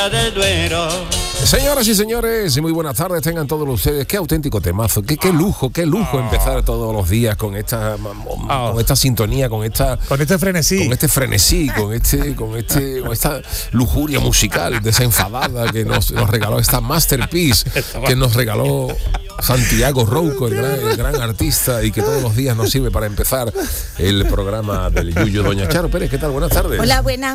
del Duero. Señoras y señores, muy buenas tardes tengan todos ustedes. Qué auténtico temazo, qué lujo empezar todos los días con esta sintonía, con este frenesí, con esta lujuria musical desenfadada que nos regaló esta masterpiece que nos regaló Santiago Rouco, el gran artista, y que todos los días nos sirve para empezar el programa del Yuyu. Doña Charo Pérez, ¿qué tal? Buenas tardes. Hola, buena.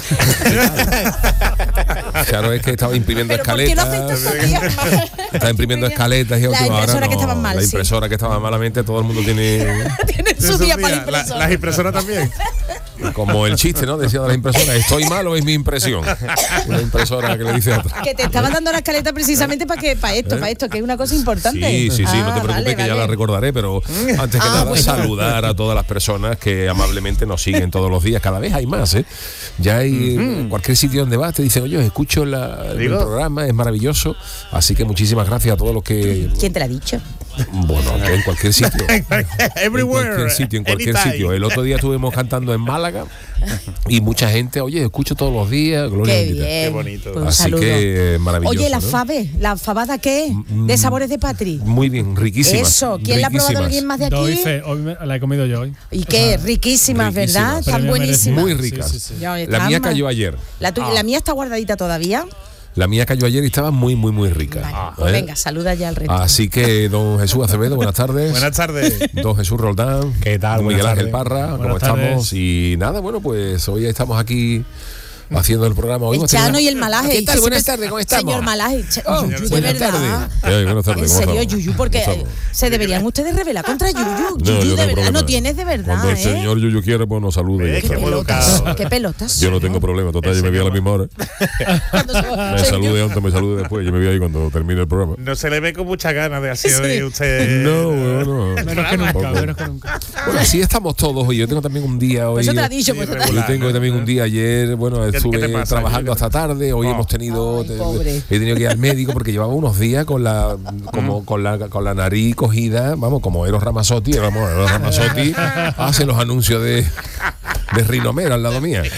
Charo es que estaba imprimiendo escaletas. ¿Por qué no hacéis estos días más? Está imprimiendo escaletas y la impresora que estaba mal. La impresora que estaba malamente, todo el mundo tiene su día para impresora. Las impresoras también. Como el chiste, ¿no? Decía de la impresora, ¿estoy mal o es mi impresión? Una impresora que le dice a otra. Que te estaba dando la escaleta precisamente para esto, que es una cosa importante. Sí, no te preocupes, que ya la recordaré, pero antes que nada, saludar a todas las personas que amablemente nos siguen todos los días. Cada vez hay más, ¿eh? Ya hay en cualquier sitio donde vas, te dicen, oye, escucho el programa, es maravilloso. Así que muchísimas gracias a todos los que... ¿Quién te lo ha dicho? Bueno, que en cualquier sitio. Everywhere. En cualquier sitio. El otro día estuvimos cantando en Málaga y mucha gente, oye, escucho todos los días. Gloria qué bendita. bien. Qué bonito. Pues así que maravilloso. Oye, ¿no? ¿la fabada qué? ¿De sabores de Patri? Muy bien, riquísimas. Eso, ¿quién la ha probado? ¿Alguien más de aquí? Doy fe, hoy la he comido yo hoy. ¿Y qué? Riquísimas, ¿verdad? Están buenísimas. Muy ricas. Sí. La mía cayó ayer. La mía está guardadita todavía. La mía cayó ayer y estaba muy rica. Vale, pues venga, saluda ya al resto. Así que don Jesús Acevedo, buenas tardes. Buenas tardes. Don Jesús Roldán. ¿Qué tal? Miguel Buenas Ángel tardes. Parra, ¿cómo Buenas estamos? tardes. Y nada, bueno, pues hoy estamos aquí haciendo el programa. Hoy El hemos tenido- Chano y el Malaje. ¿Qué tal? Buenas tardes, ¿cómo estamos? Señor Malaje, Yuyu, de buenas verdad. tardes. Buenas tardes, En ¿cómo serio, estamos? Yuyu, porque ¿Cómo estamos? se deberían ustedes rebelar contra Yuyu. No, Yuyu, yo de tengo verdad, problema. no tienes de verdad, Cuando el señor Yuyu quiere, pues nos salude. y ya Qué está. educado. ¿Qué pelotas? Yo no tengo problema, total, yo me voy a la misma hora. Me salude antes, me salude después. Yo me voy ahí cuando termine el programa. No se le ve con muchas ganas de hacer hoy usted. No, bueno. Menos que nunca. Bueno, así estamos todos hoy. Yo tengo también un día hoy. Pues eso te lo ha dicho, pues Yo tengo también un día ayer, bueno, ¿Qué estuve te pasa? trabajando hasta tarde. Hoy hemos tenido, Ay, pobre. he tenido que ir al médico porque llevaba unos días con la nariz cogida, vamos, como Eros Ramazzotti. Eros Ramazzotti hace los anuncios de Rinomera al lado mía.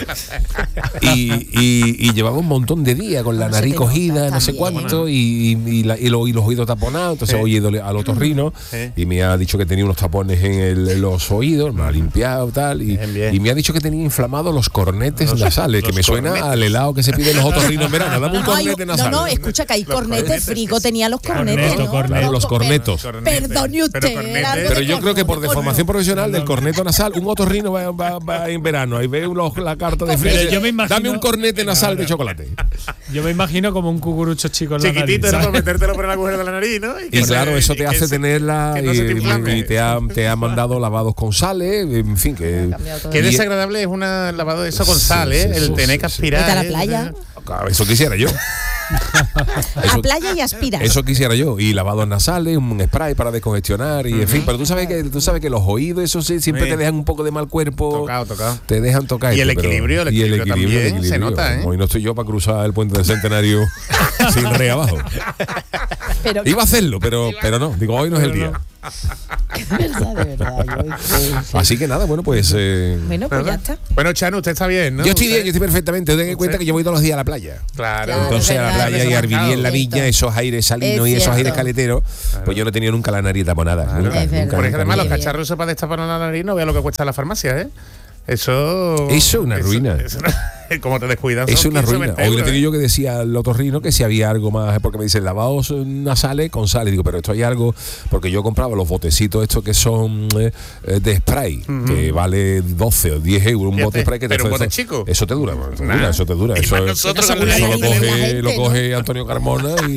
Y llevaba un montón de días con la No, nariz se te nota cogida, no sé también. cuánto, y los oídos taponados. Entonces hoy he ido al otorrino y me ha dicho que tenía unos tapones en los oídos, me ha limpiado tal, Bien. y me ha dicho que tenía inflamados los cornetes nasales, que me suena cornetes. al helado que se piden los otorrinos en verano. Dame un cornete nasal. No, escucha que hay cornetes, cornetes, Frigo tenía los cornetes, ¿no? Claro, los cornetos. Perdone usted. era algo Pero de yo creo que por cornetes. deformación profesional del corneto nasal, un otorrino va en verano. Ahí ve la carta de Pero Frigo. yo me imagino- Dame un cornete nasal de chocolate. Yo me imagino como un cucurucho chico en la Chiquitito, nariz, ¿no? ¿sabes? Por metértelo por el agujero de la nariz, ¿no? Y claro, eso te hace tenerla que no se te inflame. y te ha mandado lavados con sales, en fin, que... Qué y- desagradable es una lavado de eso con Sí, sal, ¿eh? sí, el sí, tener sí, que sí. aspirar. Vete a la playa. Claro, eso quisiera yo. A playa y aspiras. Eso quisiera yo. Y lavados nasales, un spray para descongestionar y en fin. Pero tú sabes que los oídos, eso sí, siempre Sí. te dejan un poco de mal cuerpo. Tocado. Te dejan tocar. Y el equilibrio también se nota, ¿eh? Hoy no estoy yo para cruzar el puente del Centenario sin rey abajo. Pero Iba a hacerlo, pero no. Digo, hoy no es el día. de verdad. Así que nada, bueno, pues... Bueno, pues ya está. Bueno, Chano, usted está bien, ¿no? yo estoy bien, yo estoy perfectamente. Ten en cuenta que yo voy todos los días a la playa. Claro. Entonces es a la verdad, playa es y a verdad. vivir en la viña, esos aires salinos Es y esos cierto. aires caleteros, pues yo no he tenido nunca la nariz taponada. Nunca, Es verdad. nunca, Porque nunca, además los nunca. bien. cacharros eso para destapar la nariz no vea lo que cuesta en la farmacia, ¿eh? Eso es una ruina. Como te descuidas. Es son una 15, ruina. 20 Hoy le euros, tenía yo que decía al otorrino que si había algo más, porque me dicen lavados nasales con sal. Y digo, pero esto hay algo, porque yo compraba los botecitos estos que son de spray, que vale 12 o 10 euros un Fíjate, bote de spray que te pero un bote eso- chico. Eso te dura, eso te dura. Y Eso, más nosotros eso con la lo nariz de la coge, gente, lo coge Antonio Carmona y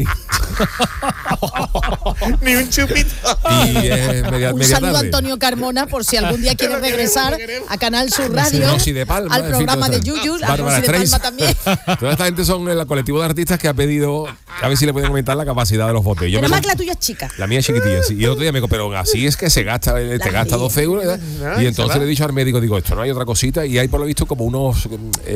Ni un chupito. es media Un saludo a tarde. Antonio Carmona por si algún día quiere regresar a Canal Sur Radio, Rosy de Palma, al en fin, programa toda de esta- Yuyu, a Bárbara Rosy de Palma Streisand. también. Toda esta gente son el colectivo de artistas que ha pedido a ver si le pueden aumentar la capacidad de los botes. Pero más que la tuya es chica. La mía es chiquitilla, sí. Y el otro día me dijo, pero así es que se gasta, te gasta 12 euros. Y entonces le he dicho al médico, digo, esto no hay otra cosita. Y hay por lo visto como unos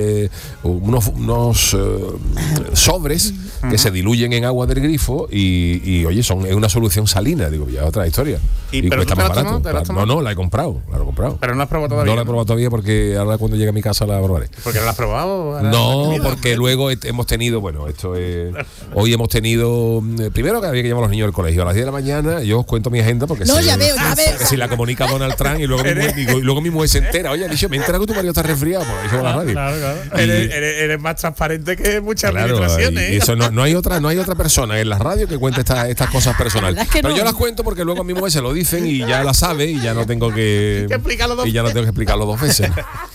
sobres que se diluyen en agua del grifo y oye, es una solución salina. Digo, ya otra historia. ¿Y pero cuesta más barato. No, la he comprado. Pero no la has probado todavía. No la he probado todavía porque ahora cuando llegue a mi casa la probaré. ¿Por qué no la has probado? No, porque luego hemos tenido, hoy hemos tenido, primero que había que llevar a los niños al colegio a las 10 de la mañana. Yo os cuento mi agenda porque ya veo. Si la comunica Donald Trump y luego mi mujer se entera. Oye, me entera que tu marido está resfriado. Por eso la radio. Claro. Eres más transparente que muchas administraciones. Y eso no hay otra persona en la radio que cuente estas cosas personales. Pero yo las cuento porque luego a mi mujer se lo dicen y ya la sabe y ya no tengo que explicarlo dos veces.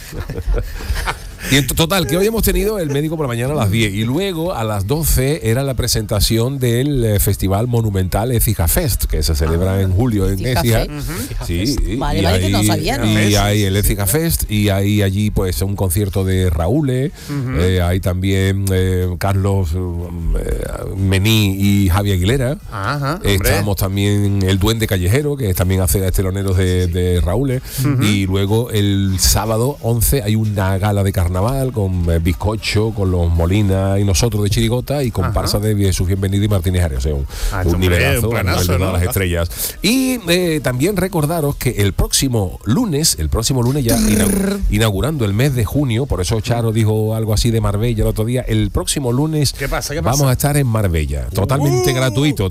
Y en total, que hoy hemos tenido el médico por la mañana a las 10 y luego a las 12 era la presentación del Festival Monumental Écija Fest, que se celebra en julio en Écija. Sí, vale, que no sabía, ¿no? Y hay el Écija Fest y hay allí pues un concierto de Raúl, hay también Carlos Mení y Javi Aguilera. Estamos también el Duende Callejero, que también hace teloneros de Raúl. Y luego el sábado 11 hay una gala de carnaval con bizcocho, con los Molina y nosotros de Chirigota y comparsa de Jesús Bienvenido y Martínez Arias. Un nivelazo, planazo, ¿no? Las estrellas. Y también recordaros que el próximo lunes ya inaugurando el mes de junio, por eso Charo dijo algo así de Marbella el otro día, el próximo lunes ¿Qué pasa? Vamos a estar en Marbella, totalmente gratuito,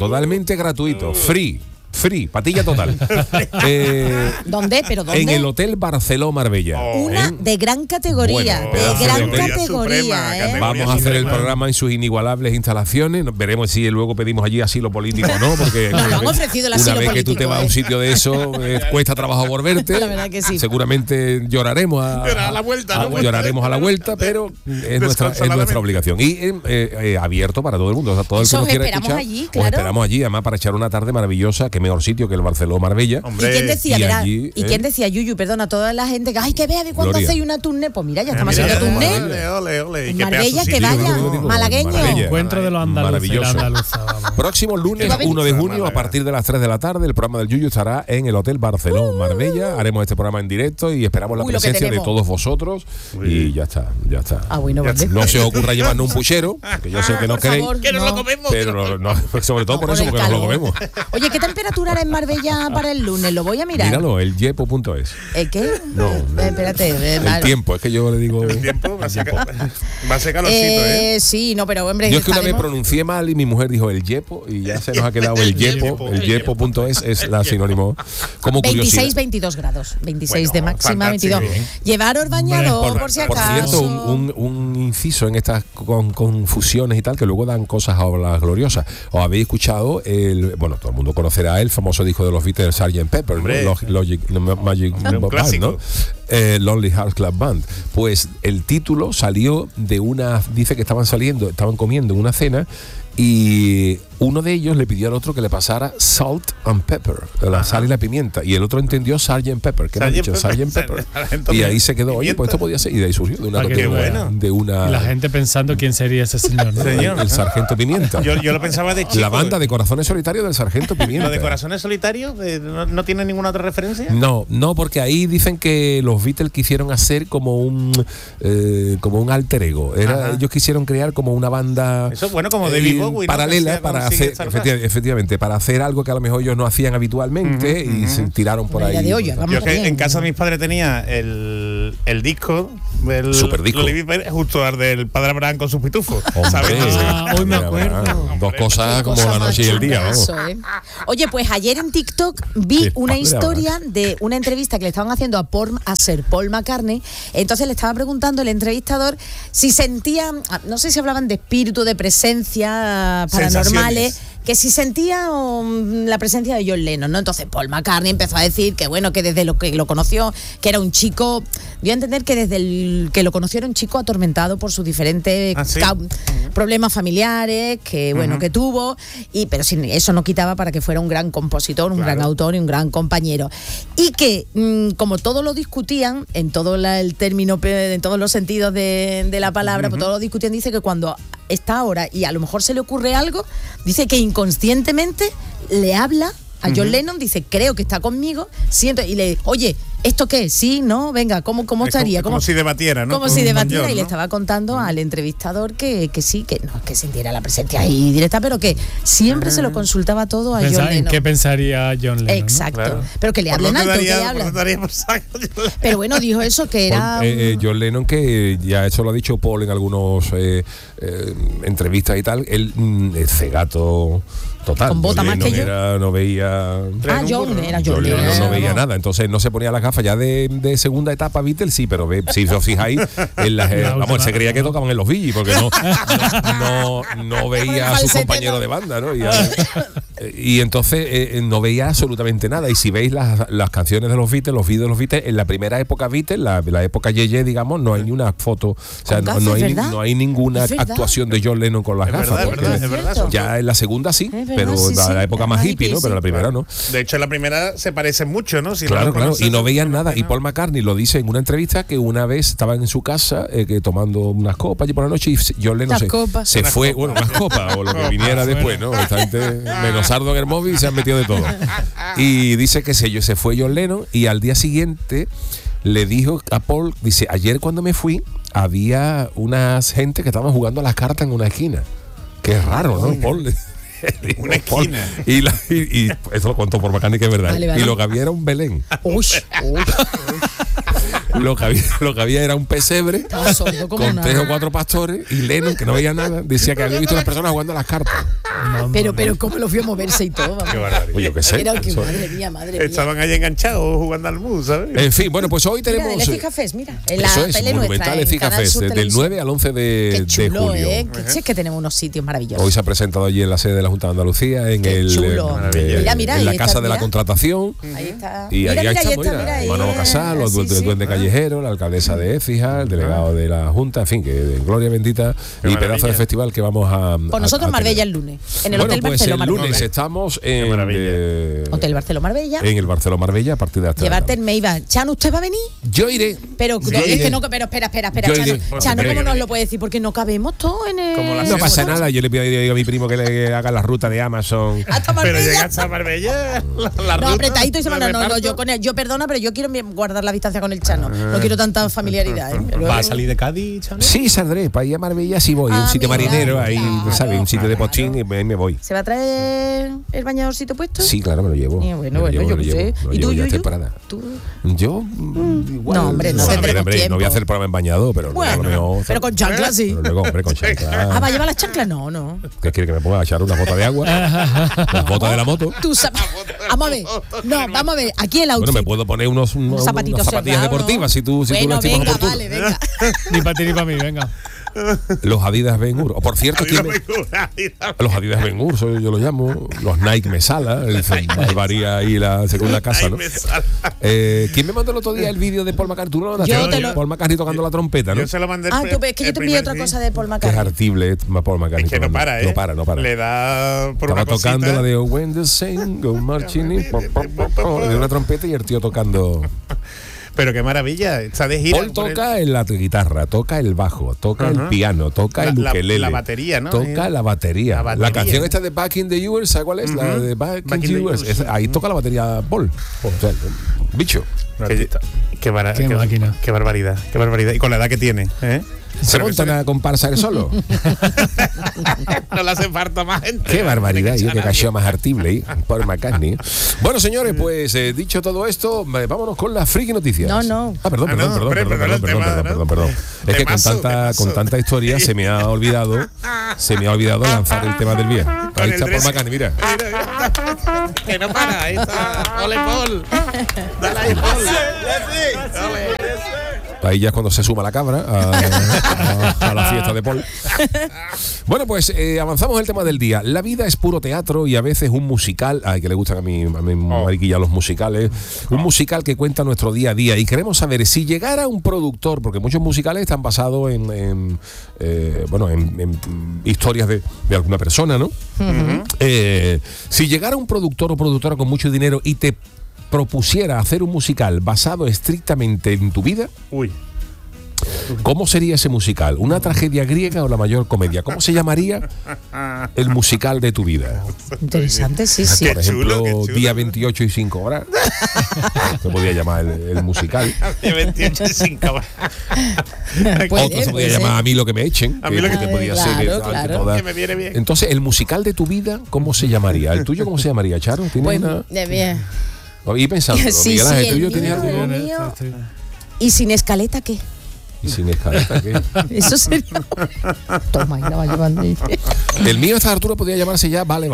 free, patilla total. ¿Dónde? En el Hotel Barceló Marbella. Una de gran categoría. Vamos a hacer el programa en sus inigualables instalaciones. Veremos si luego pedimos allí asilo político o no, porque nos han ofrecido el asilo una vez político, que tú te vas a un sitio de eso, cuesta trabajo volverte. La verdad que sí. Seguramente lloraremos a la vuelta, ¿no? Lloraremos a la vuelta, pero es nuestra obligación. Y abierto para todo el mundo. O sea, todo el que nos quiera escuchar. Os esperamos allí, además, para echar una tarde maravillosa. Qué mejor sitio que el Barceló Marbella. ¿Y quién decía, quién decía, Yuyu, perdona, toda la gente que ay, que vea de cuándo hacéis una tournée? Pues mira, ya estamos haciendo tournée. En Marbella, que vaya, malagueño. Encuentro de los andaluces. Próximo lunes 1 de junio, a partir de las 3 de la tarde, el programa del Yuyu estará en el Hotel Barceló Marbella. Haremos este programa en directo y esperamos la presencia de todos vosotros. Y ya está. No se os ocurra llevarnos un puchero, que yo sé que no queréis. Que nos lo comemos. Pero sobre todo por eso, porque nos lo comemos. Oye, ¿qué temperatura era en Marbella para el lunes? Lo voy a mirar. Míralo, el yepo.es. ¿El qué? No. Espérate. El tiempo, es que yo le digo. El tiempo va a ser calorcito, Sí, no, pero hombre. Yo es que una vez pronuncié mal y mi mujer dijo el yepo y ya se nos ha quedado el yepo. El yepo.es es la sinónimo. Como 26-22 grados. 26 de máxima, 22. Llevaros bañador, por si acaso. Por cierto, un inciso en estas confusiones y tal, que luego dan cosas a las gloriosas. ¿Os habéis escuchado todo el mundo conocerá el famoso disco de los Beatles, Sgt. Pepper, Magic Band, ¿no? Lonely Hearts Club Band. Pues el título salió de dice que estaban comiendo en una cena y uno de ellos le pidió al otro que le pasara salt and pepper, la sal y la pimienta, y el otro entendió Sgt. Pepper, que me ha dicho Sgt. Pepper, y ahí se quedó, oye, pues esto podía ser, y de ahí surgió de una y la gente pensando quién sería ese señor, ¿no? El Sargento Pimienta. Yo lo pensaba de chico. La banda de Corazones Solitarios del Sargento Pimienta. ¿Lo de Corazones Solitarios no tiene ninguna otra referencia? No, porque ahí dicen que los Beatles quisieron hacer como un alter ego. Ellos quisieron crear como una banda como David Bowie, paralela para hacer, efectivamente, para hacer algo que a lo mejor ellos no hacían habitualmente y se tiraron por ahí. Yo en casa de mis padres tenía el disco del Superdisco, justo al del Padre Abraham con sus pitufos. Hoy me acuerdo. Dos cosas como la noche y el día. Oye, pues ayer en TikTok vi una historia de una entrevista que le estaban haciendo a Sir Paul McCartney. Entonces le estaba preguntando el entrevistador si sentía, no sé si hablaban de espíritu, de presencia paranormales, que si sentía la presencia de John Lennon, ¿no? Entonces Paul McCartney empezó a decir que que desde lo que lo conoció, que era un chico, dio a entender que desde que lo conoció era un chico atormentado por sus diferentes problemas familiares que que tuvo, pero sin eso no quitaba para que fuera un gran compositor, un gran autor y un gran compañero. Y que como todo lo discutían en todo el término, en todos los sentidos de la palabra, pues todo lo discutían, dice que cuando está ahora y a lo mejor se le ocurre algo, dice que inconscientemente le habla a John Lennon, dice, creo que está conmigo, siento, y le oye, ¿esto qué? Sí, no, venga, ¿cómo estaría? Como si debatiera, ¿no? Como si debatiera, y le estaba contando al entrevistador que sí, que no, que sintiera la presencia ahí directa, pero que siempre se lo consultaba todo a John Lennon. ¿En qué pensaría John Lennon? Exacto, ¿no? Claro. Pero que le hablen alto, que le hablen. Pero bueno, dijo eso, que era... John Lennon, que ya eso lo ha dicho Paul en algunos entrevistas y tal, él es cegato total. Con bota más que yo. No veía... John Lennon no veía nada, entonces no se ponía las gafas ya de segunda etapa Beatles, sí, pero si os fijáis, vamos, se creía que tocaban en los Bee Gees, porque no veía a su compañero de banda, ¿no? Y entonces no veía absolutamente nada. Y si veis las canciones de los Beatles, los vídeos de los Beatles, en la primera época Beatles, la época Yeye, digamos, no hay ni una foto, o sea, no hay ninguna actuación de John Lennon con las gafas. Es verdad. Ya en la segunda sí, pero la época más hippie, ¿no? Pero la primera no. De hecho, en la primera se parecen mucho, ¿no? Si claro, y no veían nada. Y Paul McCartney lo dice en una entrevista que una vez estaban en su casa tomando unas copas y por la noche y John Lennon se fue, bueno, unas copas o lo que viniera después, ¿no? Esta gente menos sardo en el móvil se han metido de todo. Y dice que se fue John Lennon y al día siguiente le dijo a Paul, dice, ayer cuando me fui había unas gente que estaban jugando a las cartas en una esquina. Qué raro, ¿no, Paul? Una esquina. Y eso lo contó por McCartney, que es verdad. Vale. Y lo que había era un Belén. Lo que había era un pesebre con 3 o 4 pastores y Lennon, que no veía nada, decía que había visto a las personas jugando a las cartas. Pero cómo lo vio moverse y todo. Qué barbaridad. Oye, yo qué sé. Madre mía. Estaban ahí enganchados jugando al mus, ¿sabes? En fin, bueno, pues hoy tenemos... Mira, el Ecija Fest, mira. En la tele Monumental Ecija Fest, del 9 al 11 de julio. Es que tenemos unos sitios maravillosos. Hoy se ha presentado allí en la sede de la Junta de Andalucía, en la Casa de la Contratación. Ahí está. Y ahí estamos, Manolo Casal, el duende callejero, la alcaldesa de Écija, el delegado de la Junta, en fin, que gloria bendita y pedazo de festival que vamos a... Pues nosotros Marbella el lunes, en el Hotel Barceló Marbella. El lunes estamos en Hotel Barceló Marbella. En el Barceló Marbella a partir de hasta... Llevarte en Meiba. Chano, ¿usted va a venir? Yo iré. Pero es que no, pero espera, Chano, ¿cómo nos lo puede decir? Porque no cabemos todos en el... No pasa nada, yo le pido a mi primo que le haga la ruta de Amazon. ¿Hasta Marbella? Pero llega hasta Marbella. No, apretadito y semana. No, yo con él, yo perdona, pero yo quiero guardar la distancia con el Chano. No quiero tanta familiaridad. ¿Va a salir de Cádiz, Chano? Sí, saldré. Para ir a Marbella sí voy. Un sitio marinero, ahí, ¿sabes? Un sitio de postín y me voy. ¿Se va a traer el bañadorcito puesto? Sí, claro, me lo llevo. Bueno, yo qué sé. ¿Y tú, yo? Yo, igual. No, hombre, no tendremos tiempo. No voy a hacer programa en bañador, pero bueno, pero con chanclas sí. Luego, hombre, con chanclas. ¿Va a llevar las chanclas? No. ¿Qué quiere que me ponga a echar una bota de agua? Las botas de la moto. Vamos a ver. No, vamos a ver. Aquí el outfit. Bueno, me puedo poner unas zapatillas deportivas si tú lo estimas oportuno. Vale, venga. Ni para ti ni para mí, venga. Los Adidas Ben Hur. Por cierto, los Adidas Ben Hur, yo lo llamo. Los Nike Mesala. Varía ahí la segunda casa, ¿no? ¿Quién me mandó el otro día el vídeo de Paul McCartney? Tú lo mandaste. Paul McCartney tocando la trompeta, ¿no? Yo se lo mandé. Es que yo te pillé otra cosa de Paul McCartney. Es artible Paul McCartney. Es que no para. Le da por Estaba una cosita. tocando la de When the Saints Go Marching In, de una trompeta y el tío tocando. Pero qué maravilla, está de gira. Paul toca la guitarra, toca el bajo, toca el piano, toca el ukelele. La batería, ¿no? Toca la batería. La canción esta de Back in the US, ¿sabes cuál es? La de Back in the US. Ahí toca la batería Paul. O sea, bicho. Qué máquina. Qué barbaridad. Y con la edad que tiene, ¿Se montan a comparsa él solo? No le hace falta más gente. Qué barbaridad, que cayó más artible Paul McCartney. Bueno, señores, pues dicho todo esto, vámonos con las friki noticias. No. Perdón. Es que con tanta historia se me ha olvidado lanzar el tema del viejo. Ahí está Paul McCartney, mira. Que no para, ahí está. Ole, Paul. Dale ahí, Paul. Ahí ya es cuando se suma la cabra a la fiesta de Paul. Bueno, pues avanzamos el tema del día. La vida es puro teatro y a veces un musical. Ay, que le gustan a mi mariquilla los musicales. Un musical que cuenta nuestro día a día. Y queremos saber si llegara un productor, porque muchos musicales están basados en historias de alguna persona, ¿no? Si llegara un productor o productora con mucho dinero y te propusiera hacer un musical basado estrictamente en tu vida, ¿Cómo sería ese musical? ¿Una tragedia griega o la mayor comedia? ¿Cómo se llamaría el musical de tu vida? Interesante, sí, sí. Por ejemplo, día 28 y 5 horas. Se podría llamar el musical. Día 28 y 5 horas. Otro se podría llamar A mí lo que me echen. A mí lo que te podría ser. Claro. Que me viene bien. Entonces, el musical de tu vida, ¿cómo se llamaría? ¿El tuyo cómo se llamaría, Charo? ¿Tienes Pues, una...? bien. Y pensando, Sí, Miguel sí, Ángel, el ¿tuyo mío, tienes algo? el mío. ¿Y sin escaleta qué? Y sin escaleta, ¿qué? Eso sería. Toma, y la va llevando. El mío a esta altura podría llamarse ya Vale.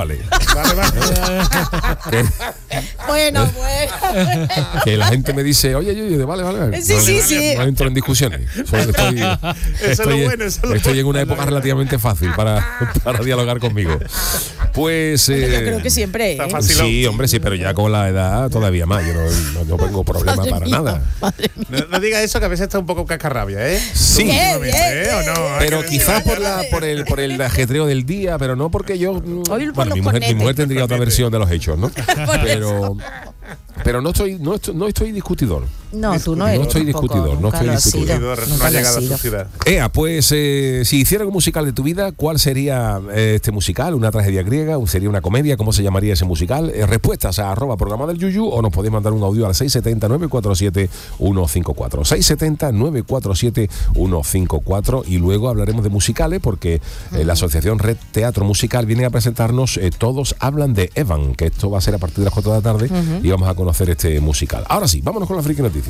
Bueno. Que la gente me dice, oye, yo, vale. Sí, sí. No entro en discusiones. Estoy en una época relativamente fácil para dialogar conmigo. Pues. Yo creo que siempre. Sí, hombre, sí, pero ya con la edad todavía más. Yo no tengo problema para nada. No diga eso, que a veces está un poco cascarrabia, ¿eh? Sí. ¿O no? Pero quizás por el ajetreo del día, pero no porque yo. Bueno, mi mujer tendría otra versión de los hechos, ¿no? Pero no estoy discutidor. No, tú no eres. No estoy discutidor, no estoy discutidor. No ha llegado a su ciudad. Pues si hiciera un musical de tu vida, ¿cuál sería este musical? ¿Una tragedia griega? ¿Sería una comedia? ¿Cómo se llamaría ese musical? Respuestas a @programa del Yuyu, o nos podéis mandar un audio al 670-947-154. 670-947-154. Y luego hablaremos de musicales, porque la Asociación Red Teatro Musical viene a presentarnos Todos hablan de Evan, que esto va a ser a partir de las 4 de la tarde, y vamos a conocer este musical. Ahora sí, vámonos con las friki noticias.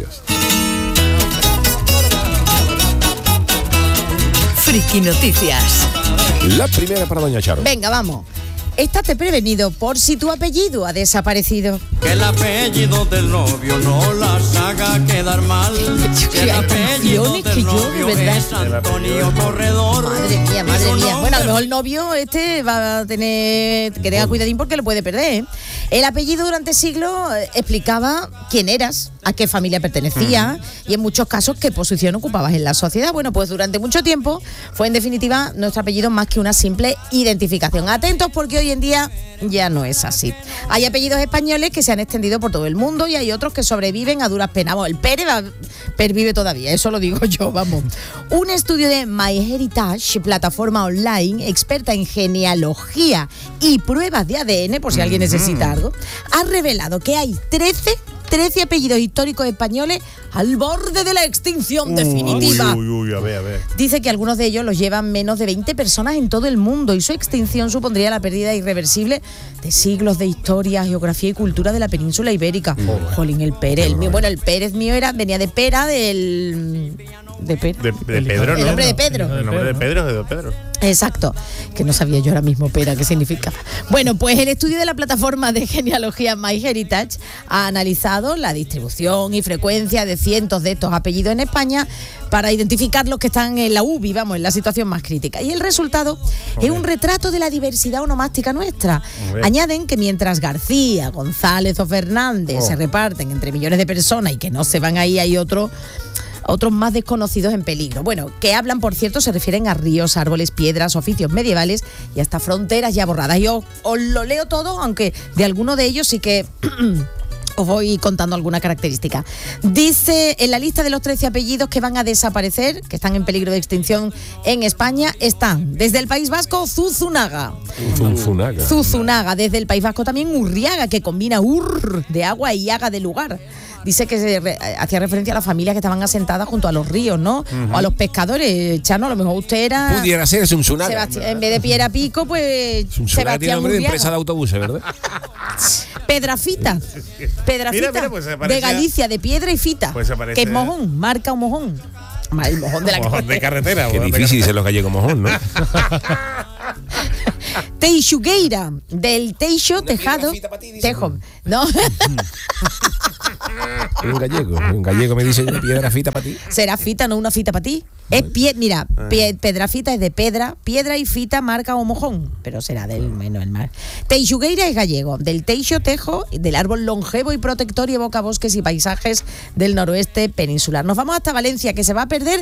Friki Noticias. La primera para doña Charo. Venga, vamos. Estate prevenido por si tu apellido ha desaparecido. Que el apellido del novio no las haga quedar mal. Que el apellido del novio es Antonio Corredor. Madre mía. Bueno, a lo mejor el novio va a tener que tenga cuidadín porque lo puede perder, ¿eh? El apellido durante siglos explicaba quién eras, a qué familia pertenecías y en muchos casos qué posición ocupabas en la sociedad. Bueno, pues durante mucho tiempo fue en definitiva nuestro apellido más que una simple identificación. Atentos, porque hoy en día ya no es así. Hay apellidos españoles que se han extendido por todo el mundo y hay otros que sobreviven a duras penas. El Pérez pervive todavía, eso lo digo yo, vamos. Un estudio de MyHeritage, plataforma online experta en genealogía y pruebas de ADN, por si alguien necesita algo, ha revelado que hay 13 apellidos históricos españoles al borde de la extinción definitiva. Uy, a ver. Dice que algunos de ellos los llevan menos de 20 personas en todo el mundo y su extinción supondría la pérdida irreversible de siglos de historia, geografía y cultura de la península ibérica. Jolín, el Pérez. El Pérez mío venía de Pera, de Pedro, el nombre de Pedro. El nombre de Pedro es de Pedro. Exacto, que no sabía yo ahora mismo Pera qué significa. Bueno, pues el estudio de la plataforma de genealogía MyHeritage ha analizado la distribución y frecuencia de cientos de estos apellidos en España para identificar los que están en la UBI, vamos, en la situación más crítica. Y el resultado es un retrato de la diversidad onomástica nuestra. Añaden que mientras García, González o Fernández se reparten entre millones de personas y que no se van ahí, hay otros más desconocidos en peligro. Bueno, que hablan, por cierto, se refieren a ríos, árboles, piedras, oficios medievales y hasta fronteras ya borradas. Yo os lo leo todo, aunque de alguno de ellos sí que os voy contando alguna característica. Dice, en la lista de los 13 apellidos que van a desaparecer, que están en peligro de extinción en España, están desde el País Vasco, Zuzunaga. Desde el País Vasco también Urriaga, que combina ur de agua y haga de lugar. Dice que hacía referencia a las familias que estaban asentadas junto a los ríos, ¿no? O a los pescadores. Chano, a lo mejor usted era... Pudiera ser Zunzunaga. En vez de Piedra Pico, pues... Zunzunaga tiene nombre de empresa de autobuses, ¿verdad? Pedrafita. Mira, pues de Galicia, de piedra y fita. Pues aparece... Que es mojón, marca un mojón. El mojón de la carretera. Qué difícil ser los gallegos mojón, ¿no? Teixugueira, del Teixo, Tejado, Tejo. ¿No? Un gallego me dice una piedra fita para ti. ¿Será fita, no una fita para ti? Es pedrafita es de piedra y fita marca o mojón, pero será del menos el mar. Teixugueira es gallego, del Teixo, Tejo, del árbol longevo y protector y evoca bosques y paisajes del noroeste peninsular. Nos vamos hasta Valencia, que se va a perder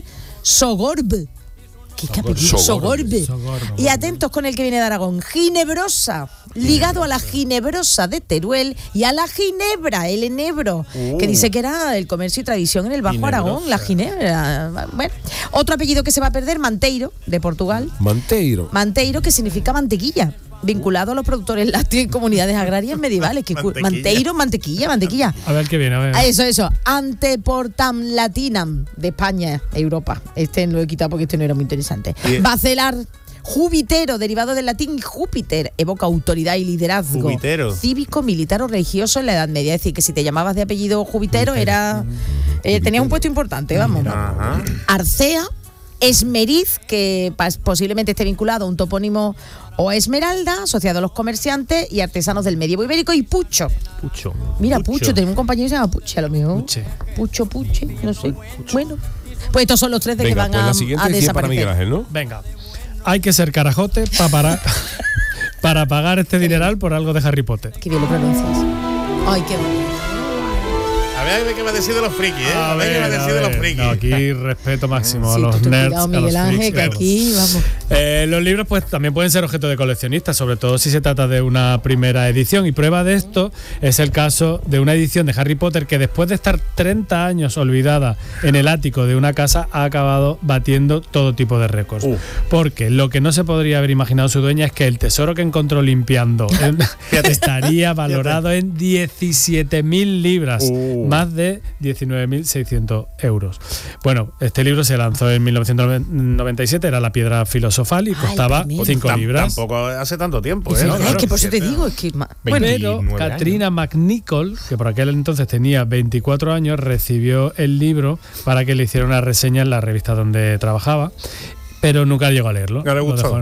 Sogorbe. ¿Qué apellido? Sogorbe. Y atentos con el que viene de Aragón. Ginebrosa. ligado a la ginebrosa de Teruel y a la ginebra, el enebro, que dice que era el comercio y tradición en el Bajo Aragón, la ginebra. Bueno, otro apellido que se va a perder, Manteiro, de Portugal. Manteiro, que significa mantequilla, vinculado a los productores lácteos y comunidades agrarias medievales. Manteiro, mantequilla. A ver qué viene, a ver. Eso. Anteportam latinam, de España, Europa. Este lo he quitado porque este no era muy interesante. Bacelar Júbitero, derivado del latín Júpiter, evoca autoridad y liderazgo Júbitero. Cívico, militar o religioso en la Edad Media. Es decir, que si te llamabas de apellido Júbitero, tenías un puesto importante, vamos. Ajá. Arcea, Esmeriz, que posiblemente esté vinculado a un topónimo o Esmeralda, asociado a los comerciantes y artesanos del medievo ibérico, y Pucho. Mira, Pucho, tenemos un compañero que se llama Puche, a lo mejor. Puche, no sé. Bueno, pues estos son los tres que van a desaparecer. Para Miguel Ángel, ¿no? Venga. Hay que ser carajote para pagar este dineral por algo de Harry Potter. Qué bien lo pronuncias. Ay, qué bonito. A ver qué me decís de los frikis, ¿eh? A ver qué me decís de los frikis. No, aquí respeto máximo a los nerds. Cuidado, Miguel Ángel, que aquí vamos. Los libros pues también pueden ser objeto de coleccionistas, sobre todo si se trata de una primera edición, y prueba de esto es el caso de una edición de Harry Potter que después de estar 30 años olvidada en el ático de una casa ha acabado batiendo todo tipo de récords. Porque lo que no se podría haber imaginado su dueña es que el tesoro que encontró limpiando estaría valorado en 17.000 libras, más de 19.600 euros. Bueno, este libro se lanzó en 1997, era La Piedra Filosofal y costaba 5 libras. Tampoco hace tanto tiempo, ¿eh? Es que por eso te digo, es que... Pero Katrina McNichol, que por aquel entonces tenía 24 años, recibió el libro para que le hiciera una reseña en la revista donde trabajaba. Pero nunca llegó a leerlo. No le gustó.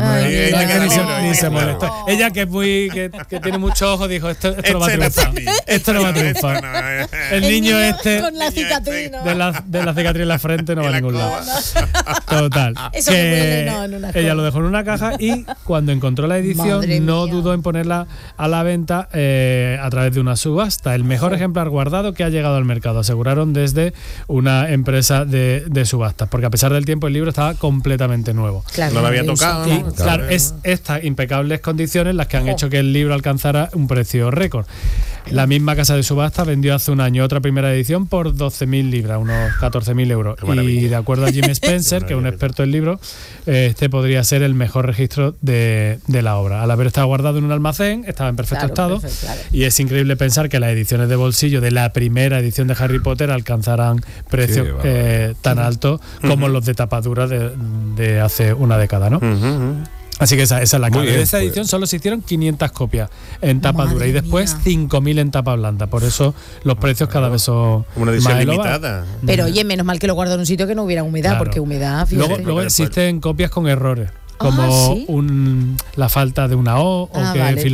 Ni se molestó. Ella, que tiene mucho ojo, dijo: esto no va a triunfar. Esto no va a triunfar. El niño este con la cicatriz, ¿no? de la cicatriz en la frente no va a ningún lado. Total. Eso que ella lo dejó en una caja y cuando encontró la edición no dudó en ponerla a la venta a través de una subasta. El mejor ejemplar guardado que ha llegado al mercado, aseguraron desde una empresa de subastas, porque a pesar del tiempo el libro estaba completamente nuevo. Claro, no lo había tocado. Y, claro, es estas impecables condiciones las que han hecho que el libro alcanzara un precio récord. La misma casa de subasta vendió hace un año otra primera edición por 12.000 libras, unos 14.000 euros. Y de acuerdo a Jim Spencer, que es un experto en libros, este podría ser el mejor registro de la obra. Al haber estado guardado en un almacén, estaba en perfecto estado. Y es increíble pensar que las ediciones de bolsillo de la primera edición de Harry Potter alcanzarán precios tan altos como los de tapadura de hace una década, ¿no? Así que esa es la clave. De esa edición solo se hicieron 500 copias en tapa dura y después 5.000 en tapa blanda. Por eso los precios cada vez son una edición limitada. Pero oye, menos mal que lo guardo en un sitio que no hubiera humedad, porque humedad... Luego existen copias con errores, como la falta de una O, o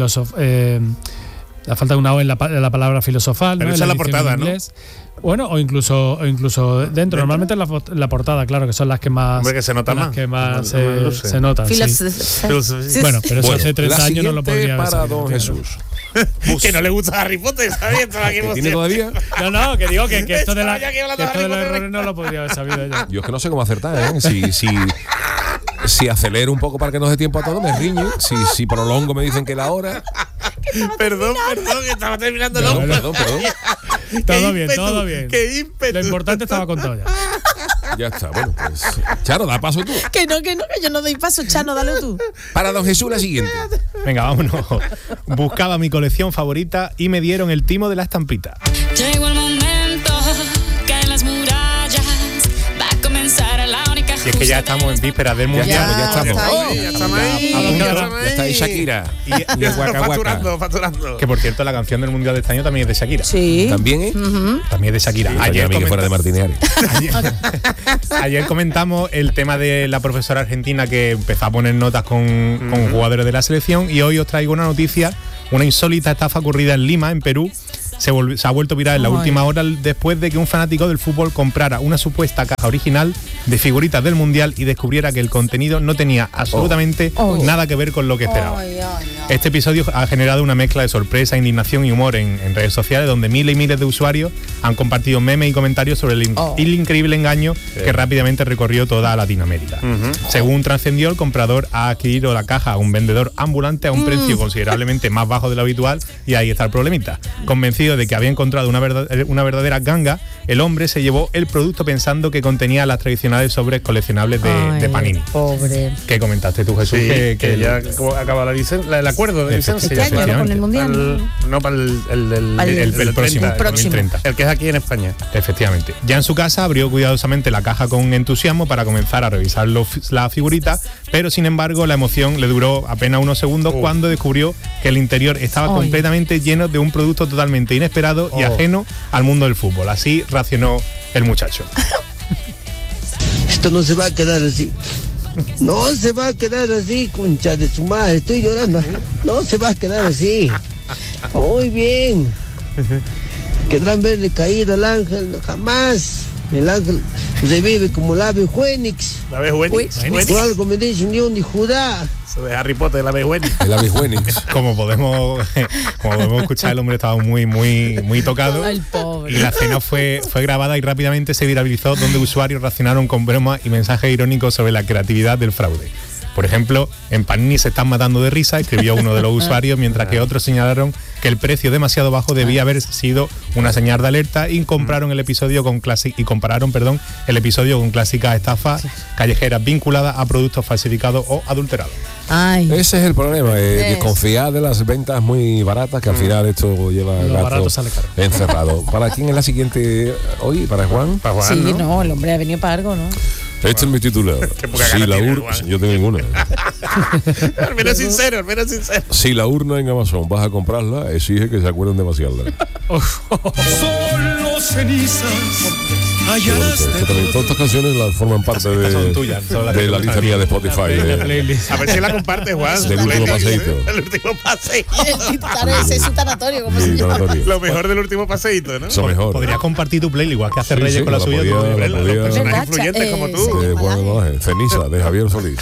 que la falta de una O en la palabra filosofal. Pero ¿no? esa es la portada, ¿no? Bueno, o incluso dentro. Normalmente la portada, claro, que son las que más. Hombre, que se notan más. Las que más se notan. Bueno, pero eso hace 30 años no lo podría haber para don Jesús. Que no le gusta Harry Potter, ¿sabes? ¿Tiene todavía? No, que digo que esto de los errores no lo podría haber sabido ella. Yo es que no sé cómo acertar, ¿eh? Si acelero un poco para que nos dé tiempo a todo, me riñe. Si prolongo, me dicen que la hora. Perdón, que estaba terminando el hombre. Perdón. Todo bien. Qué ímpetu. Lo importante estaba contado ya. Ya está, bueno, pues. Chano, da paso tú. Que yo no doy paso, Chano, dale tú. Para don Jesús, la siguiente. Venga, vámonos. Buscaba mi colección favorita y me dieron el timo de la estampita. Llegó el momento, caen las murallas, va a comenzar la única. Y es que ya estamos en vísperas del mundial. Ya estamos ahí. Ya está ahí Shakira. Y el Waka Waka. Facturando. Que por cierto, la canción del mundial de este año también es de Shakira. Sí. ¿También es? También es de Shakira. Ayer que fuera de Martínez. Ayer comentamos el tema de la profesora argentina que empezó a poner notas con jugadores de la selección, y hoy os traigo una noticia, una insólita estafa ocurrida en Lima, en Perú. se ha vuelto viral en la última hora después de que un fanático del fútbol comprara una supuesta caja original de figuritas del Mundial y descubriera que el contenido no tenía absolutamente nada que ver con lo que esperaba. Este episodio ha generado una mezcla de sorpresa, indignación y humor en redes sociales, donde miles y miles de usuarios han compartido memes y comentarios sobre el increíble engaño que rápidamente recorrió toda Latinoamérica. Según trascendió, el comprador ha adquirido la caja a un vendedor ambulante a un precio considerablemente más bajo de lo habitual, y ahí está el problemita. Convencido de que había encontrado una verdadera ganga, el hombre se llevó el producto pensando que contenía las tradicionales sobres coleccionables de Panini. Pobre. ¿Qué comentaste tú, Jesús? Sí, que ya acaba el acuerdo de licencia. Este año con el Mundial. Para el próximo. 2030. El que es aquí en España. Efectivamente. Ya en su casa abrió cuidadosamente la caja con entusiasmo para comenzar a revisar la figurita, pero sin embargo la emoción le duró apenas unos segundos cuando descubrió que el interior estaba completamente lleno de un producto totalmente inesperado y ajeno al mundo del fútbol. Así reaccionó el muchacho. Esto no se va a quedar así. No se va a quedar así, concha de su madre. Estoy llorando. No se va a quedar así. Muy bien. Querrán verle caído al ángel. Jamás. El ángel revive como el ave Fénix. ¿La ave Fénix? Por algo me dicen León de Judá. Eso de Harry Potter, el ave Fénix. El ave Fénix. Como podemos escuchar, el hombre estaba muy tocado. Ay, pobre. Y la escena fue grabada y rápidamente se viralizó, donde usuarios reaccionaron con bromas y mensajes irónicos sobre la creatividad del fraude. Por ejemplo, en Panini se están matando de risa, escribió uno de los usuarios, mientras que otros señalaron que el precio demasiado bajo debía haber sido una señal de alerta y compararon el episodio con clásicas estafas callejeras vinculadas a productos falsificados o adulterados. Ay. Ese es el problema, desconfiar de las ventas muy baratas, que al final esto lleva el gato encerrado. ¿Para quién es la siguiente hoy? ¿Para Juan? Para Juan, sí, no, el hombre ha venido para algo, ¿no? Este es mi titular. Si la yo tengo ninguna. Al menos sincero. Si la urna en Amazon vas a comprarla, exige que se acuerden de vaciarla. Solo cenizas. Todas estas canciones las forman parte de la lista mía de Spotify. A ver si la compartes, Juan. Del último paseíto. El último paseíto. El titular ese es su tanatorio, como se llama. Lo mejor del último paseíto, ¿no? Eso mejor. Podrías compartir tu playlist igual que hace Reyes con la suya. Los personajes influyentes como tú. Ceniza, de Javier Solís.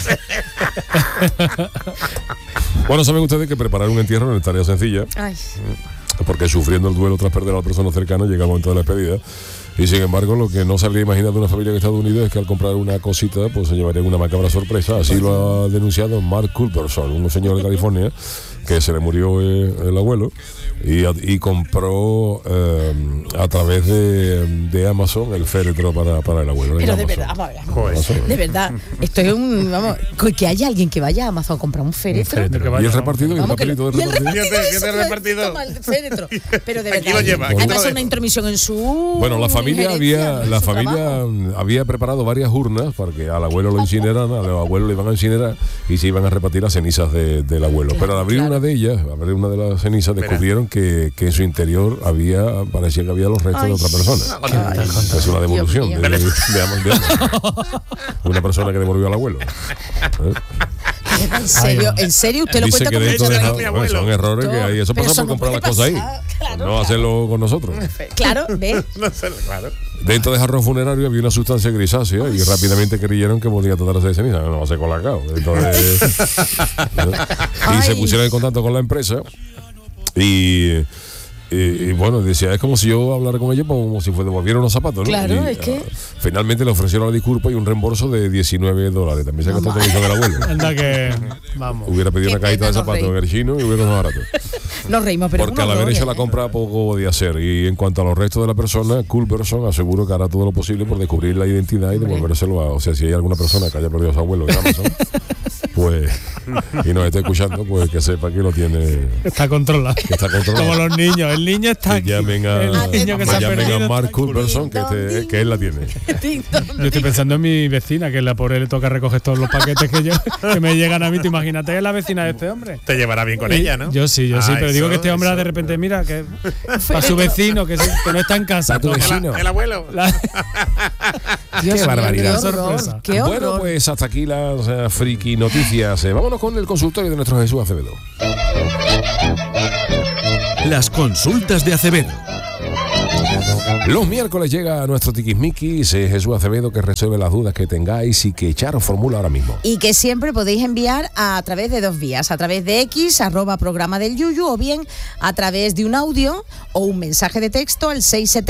Bueno, saben ustedes que preparar un entierro no es tarea sencilla. Ay. Porque sufriendo el duelo tras perder a la persona cercana llega el momento de la despedida. Y sin embargo, lo que no se habría imaginado de una familia en Estados Unidos es que al comprar una cosita, pues se llevaría una macabra sorpresa. Así lo ha denunciado Mark Culberson, un señor de California que se le murió el abuelo y compró a través de Amazon el féretro para el abuelo. Pero de verdad, de verdad, esto es que haya alguien que vaya a Amazon a comprar un féretro. Y el repartido, y el papelito del repartido. Pero de verdad, además es una intromisión en su... Bueno, la familia había preparado varias urnas para que al abuelo lo incineraran, al abuelo le iban a incinerar y se iban a repartir las cenizas del abuelo. Pero al abrir una de ellas, una de las cenizas, descubrieron que en su interior parecía que había los restos de otra persona. Es una devolución de una persona que devolvió al abuelo. ¿En serio? ¿Usted lo dice cuenta como son errores que hay. Eso pasa por comprar las cosas ahí. Claro, no hacerlo con nosotros. Claro, ¿ves? Claro. Dentro de jarrón funerario había una sustancia grisácea y rápidamente creyeron que podía tratarse de ceniza. No va a ser colacao. Entonces, y se pusieron en contacto con la empresa y bueno, decía, es como si yo hablara con ella como si devolviera unos zapatos, ¿no? Claro, y, es que... finalmente le ofrecieron la disculpa y un reembolso de $19. También se gastó todo el del abuelo. Anda que... Vamos. Hubiera pedido una cajita de zapatos en el chino y hubiera más barato. Nos reímos, pero porque al haber hecho la compra poco podía hacer. Y en cuanto a los restos de la persona, Culberson aseguró que hará todo lo posible por descubrir la identidad y devolvérselo a... O sea, si hay alguna persona que haya perdido a su abuelo en Amazon, pues... y nos esté escuchando, pues que sepa que lo tiene... Está controlado. Como los niños. El niño está aquí. Llamen a Mark Culberson, que él la tiene. Yo estoy pensando en mi vecina, que a la pobre le toca recoger todos los paquetes que me llegan a mí. ¿Te imagínate la vecina de este hombre? Te llevará bien con ella, ¿no? Yo sí, pero digo que este hombre de repente, mira, que a su vecino, que no está en casa. ¿A tu vecino? El abuelo. Qué barbaridad. Sorpresa. Qué horror. Bueno, pues hasta aquí las friki noticias. Vámonos con el consultorio de nuestro Jesús Acevedo. Las consultas de Acevedo. Los miércoles llega a nuestro tiquismiquis Jesús Acevedo, que resuelve las dudas que tengáis y que Charo formula ahora mismo. Y que siempre podéis enviar a través de dos vías, a través de X, @programa del Yuyu, o bien a través de un audio o un mensaje de texto al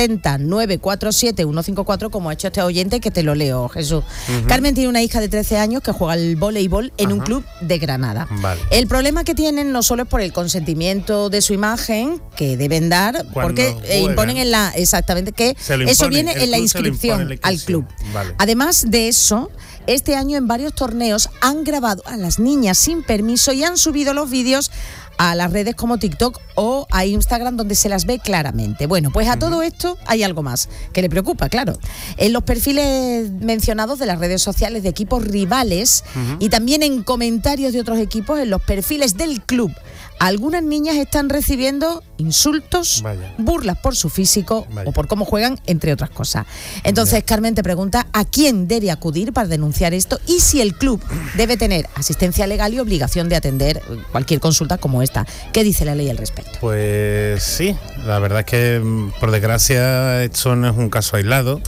670-947-154, como ha hecho este oyente, que te lo leo, Jesús. Carmen tiene una hija de 13 años que juega al voleibol en un club de Granada. Vale. El problema que tienen no solo es por el consentimiento de su imagen, que deben dar, porque imponen en la... Exactamente, que eso viene en la inscripción al club. Vale. Además de eso, este año en varios torneos han grabado a las niñas sin permiso y han subido los vídeos a las redes como TikTok o a Instagram, donde se las ve claramente. Bueno, pues a todo esto hay algo más que le preocupa, claro. En los perfiles mencionados de las redes sociales de equipos rivales y también en comentarios de otros equipos en los perfiles del club, algunas niñas están recibiendo insultos, burlas por su físico o por cómo juegan, entre otras cosas. Entonces, Carmen te pregunta a quién debe acudir para denunciar esto y si el club debe tener asistencia legal y obligación de atender cualquier consulta como esta. ¿Qué dice la ley al respecto? Pues sí, la verdad es que, por desgracia, esto no es un caso aislado.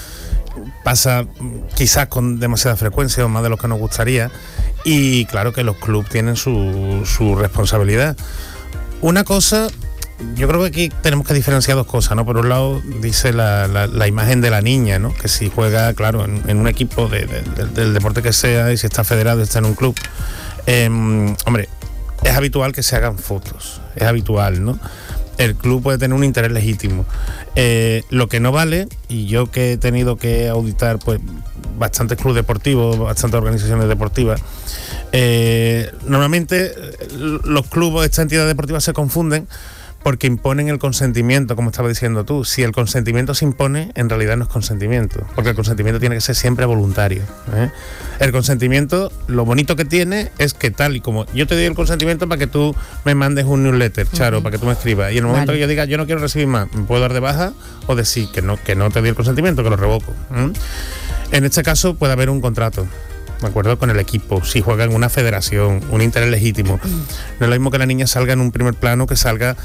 Pasa quizás con demasiada frecuencia o más de lo que nos gustaría, y claro que los clubes tienen su responsabilidad. Una cosa, yo creo que aquí tenemos que diferenciar dos cosas, ¿no? Por un lado dice la imagen de la niña, ¿no? Que si juega, claro, en un equipo del deporte que sea, y si está federado, está en un club, hombre, es habitual que se hagan fotos, es habitual, ¿no? El club puede tener un interés legítimo. Lo que no vale, y yo que he tenido que auditar pues bastantes clubes deportivos, bastantes organizaciones deportivas, normalmente los clubes, estas entidades deportivas se confunden porque imponen el consentimiento, como estaba diciendo tú. Si el consentimiento se impone, en realidad no es consentimiento, porque el consentimiento tiene que ser siempre voluntario, ¿eh? El consentimiento, lo bonito que tiene es que tal y como yo te doy el consentimiento para que tú me mandes un newsletter, Charo, para que tú me escribas, y en el momento que yo diga yo no quiero recibir más, me puedo dar de baja o decir que no te doy el consentimiento, que lo revoco, ¿eh? En este caso puede haber un contrato, ¿de acuerdo? Con el equipo, si juega en una federación, un interés legítimo. No es lo mismo que la niña salga en un primer plano, que salga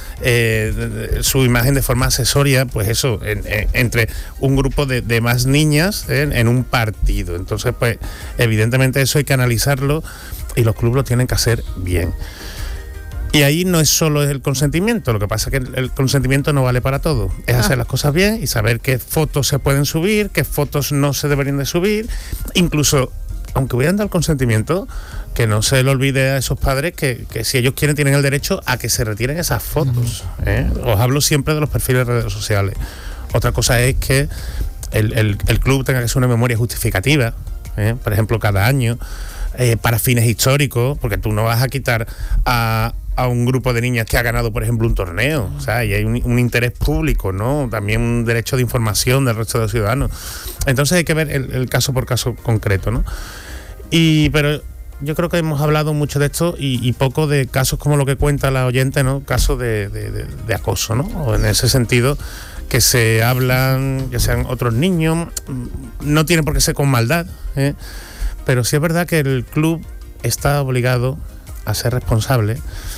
su imagen de forma accesoria, pues eso, entre un grupo de más niñas en un partido. Entonces, pues evidentemente eso hay que analizarlo y los clubes lo tienen que hacer bien. Y ahí no es solo el consentimiento, lo que pasa es que el consentimiento no vale para todo. Es hacer las cosas bien y saber qué fotos se pueden subir, qué fotos no se deberían de subir, incluso... Aunque hubieran dado el consentimiento, que no se le olvide a esos padres que si ellos quieren tienen el derecho a que se retiren esas fotos, ¿eh? Os hablo siempre de los perfiles de redes sociales. Otra cosa es que el club tenga que hacer una memoria justificativa, ¿eh? Por ejemplo, cada año, para fines históricos, porque tú no vas a quitar a un grupo de niñas que ha ganado, por ejemplo, un torneo, o sea, y hay un interés público, ¿no? También un derecho de información del resto de los ciudadanos. Entonces hay que ver el caso por caso concreto, ¿no? Pero yo creo que hemos hablado mucho de esto y poco de casos como lo que cuenta la oyente, ¿no? Casos de acoso, ¿no? O en ese sentido, que se hablan, ya sean otros niños, no tiene por qué ser con maldad, ¿eh? Pero sí es verdad que el club está obligado a ser responsable,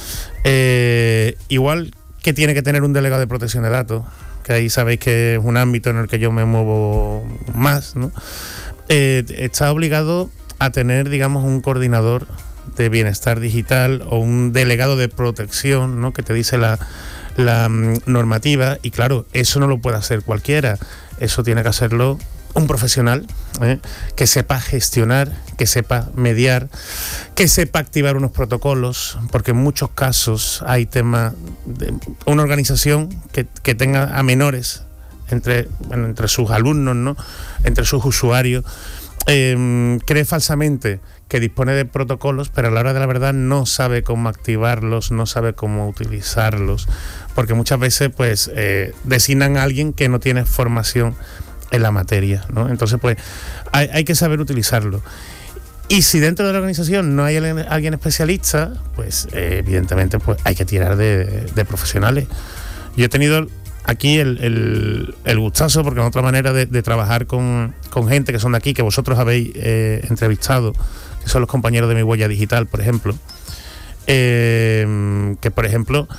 igual que tiene que tener un delegado de protección de datos, que ahí sabéis que es un ámbito en el que yo me muevo más, ¿no? Está obligado a tener, digamos, un coordinador de bienestar digital o un delegado de protección, ¿no? Que te dice la normativa, y claro, eso no lo puede hacer cualquiera, eso tiene que hacerlo un profesional, que sepa gestionar, que sepa mediar, que sepa activar unos protocolos, porque en muchos casos hay temas de una organización que tenga a menores entre sus alumnos, ¿no? Entre sus usuarios, cree falsamente que dispone de protocolos, pero a la hora de la verdad no sabe cómo activarlos, no sabe cómo utilizarlos, porque muchas veces pues designan a alguien que no tiene formación en la materia, ¿no? Entonces pues hay que saber utilizarlo. Y si dentro de la organización no hay alguien especialista, pues evidentemente pues hay que tirar de profesionales. Yo he tenido aquí el gustazo, porque es otra manera de trabajar con gente que son de aquí, que vosotros habéis entrevistado, que son los compañeros de Mi Huella Digital, por ejemplo, que por ejemplo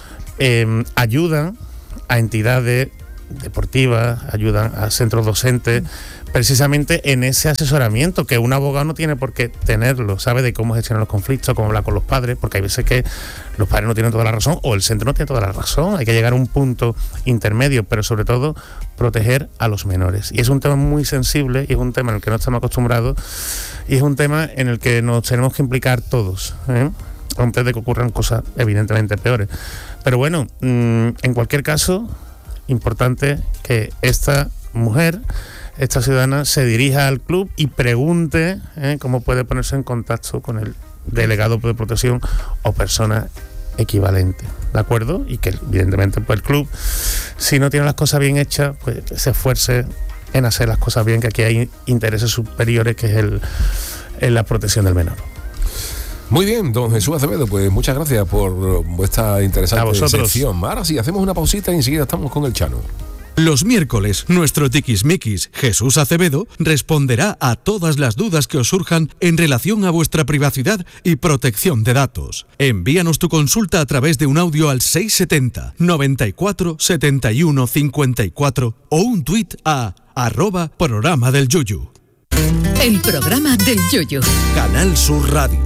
ayudan a entidades deportivas, ayudan a centros docentes, precisamente en ese asesoramiento que un abogado no tiene por qué tenerlo, sabe de cómo gestionar los conflictos, cómo hablar con los padres, porque hay veces que los padres no tienen toda la razón o el centro no tiene toda la razón, hay que llegar a un punto intermedio, pero sobre todo proteger a los menores. Y es un tema muy sensible y es un tema en el que no estamos acostumbrados y es un tema en el que nos tenemos que implicar todos, antes de que ocurran cosas evidentemente peores. Pero bueno, en cualquier caso, importante que esta mujer, esta ciudadana, se dirija al club y pregunte cómo puede ponerse en contacto con el delegado de protección o persona equivalente, ¿de acuerdo? Y que evidentemente pues el club, si no tiene las cosas bien hechas, pues se esfuerce en hacer las cosas bien, que aquí hay intereses superiores, que es la protección del menor. Muy bien, don Jesús Acevedo, pues muchas gracias por vuestra interesante sección. Ahora sí, hacemos una pausita y enseguida estamos con el Chano. Los miércoles, nuestro tiquismiquis Jesús Acevedo responderá a todas las dudas que os surjan en relación a vuestra privacidad y protección de datos. Envíanos tu consulta a través de un audio al 670 94 71 54 o un tuit a @programa del Yuyu. El programa del Yuyu. Canal Sur Radio.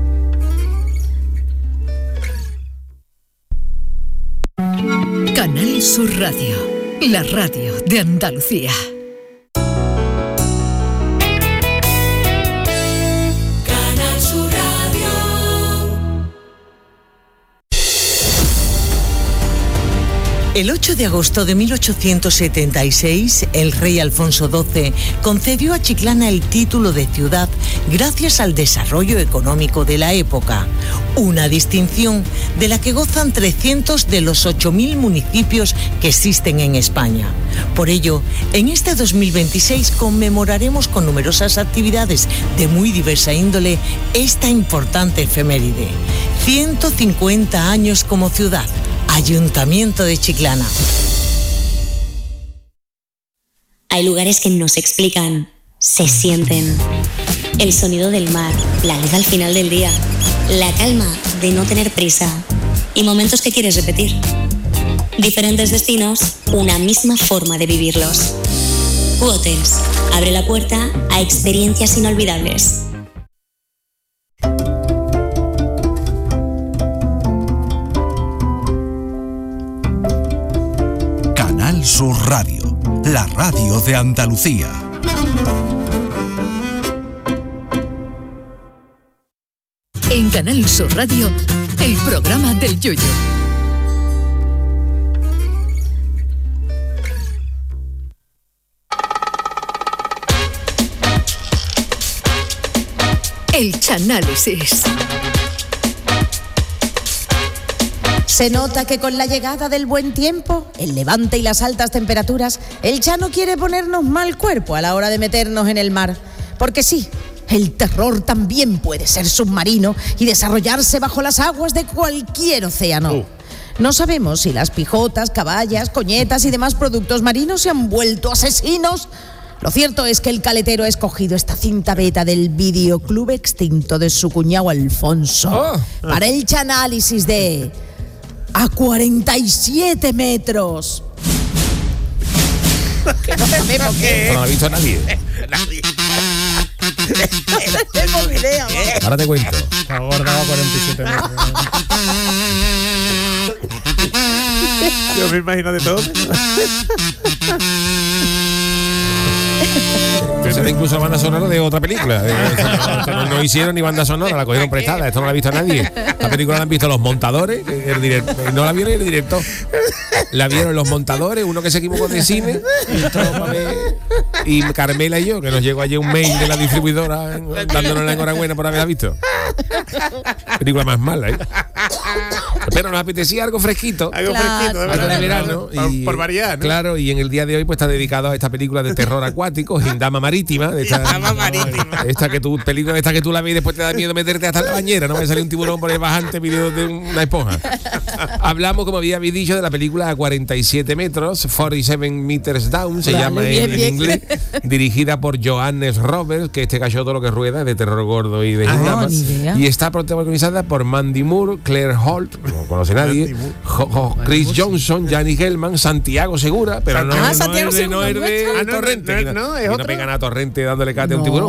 Canal Sur Radio, la radio de Andalucía. Canal Sur Radio. El 8 de agosto de 1876, el rey Alfonso XII concedió a Chiclana el título de ciudad gracias al desarrollo económico de la época, una distinción de la que gozan 300 de los 8.000 municipios que existen en España. Por ello, en este 2026 conmemoraremos con numerosas actividades de muy diversa índole esta importante efeméride. 150 años como ciudad. Ayuntamiento de Chiclana. Hay lugares que no se explican, se sienten. El sonido del mar, la luz al final del día, la calma de no tener prisa y momentos que quieres repetir. Diferentes destinos, una misma forma de vivirlos. Q-Hotels abre la puerta a experiencias inolvidables. Canal Sur Radio, la radio de Andalucía. En Canal Sur Radio, el programa del Yuyu. El Chanálisis. Se nota que con la llegada del buen tiempo, el levante y las altas temperaturas, el Chano quiere ponernos mal cuerpo a la hora de meternos en el mar. Porque sí, el terror también puede ser submarino y desarrollarse bajo las aguas de cualquier océano. No sabemos si las pijotas, caballas, coñetas y demás productos marinos se han vuelto asesinos. Lo cierto es que el caletero ha escogido esta cinta beta del videoclub extinto de su cuñado Alfonso para el Chanálisis de A 47 metros. Que no sabemos qué. No lo ha visto nadie. Nadie. No tenemos idea. Ahora te cuento. Está abordado a 47 metros. Yo me imagino de todo. Pero incluso banda sonora de otra película. No hicieron ni banda sonora, la cogieron prestada. Esto no la ha visto nadie. La película la han visto los montadores, no la vieron el director. La vieron los montadores, uno que se equivocó de cine, y Carmela y yo, que nos llegó ayer un mail de la distribuidora dándonos la enhorabuena por haberla visto. Película más mala, ¿eh? Pero nos apetecía algo fresquito. Algo fresquito, de verano. Por variar, ¿no? Claro, y en el día de hoy pues está dedicado a esta película de terror acuático, Gindama Marítima. Esta que tú, película esta que tú la ves y después te da miedo meterte hasta la bañera, no va a salir un tiburón por ahí bajante pidiendo de una esponja. Hablamos, como había dicho, de la película A 47 metros, 47 meters down, se llama en inglés, dirigida por Johannes Roberts, que este cachó todo lo que rueda, de terror gordo y de gindamas, y está protagonizada por Mandy Moore, Claire Holt, no conoce nadie. Chris Johnson, Gianni Hellman, Santiago Segura, pero no es de Torrente. No pegan a Torrente dándole cate a un tiburón.